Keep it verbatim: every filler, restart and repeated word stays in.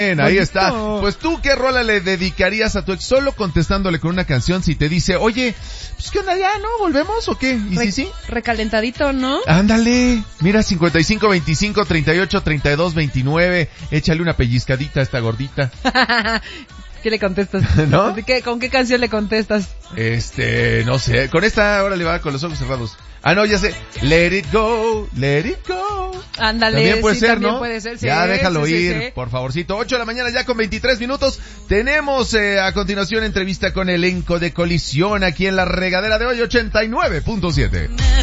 Ahí está. Pues tú, ¿qué rola le dedicarías a tu ex solo contestándole con una canción si te dice, oye, pues qué onda ya, ¿no? ¿Volvemos o qué? ¿Y Re- si sí? Recalentadito, ¿no? Ándale. Mira, cincuenta y cinco, veinticinco, treinta y ocho, treinta y dos, veintinueve. Échale una pellizcadita a esta gordita. ¿Qué le contestas? ¿No? ¿Qué, ¿Con qué canción le contestas? Este, no sé. Con esta ahora le va con los ojos cerrados. Ah, no, ya sé. Let it go, let it go. Ándale, También puede sí, ser, también ¿no? puede ser, sí, ya déjalo sí, sí, ir, sí. por favorcito. ocho de la mañana ya con veintitrés minutos. Tenemos eh, a continuación entrevista con elenco de Colisión aquí en la regadera de hoy, ochenta y nueve punto siete.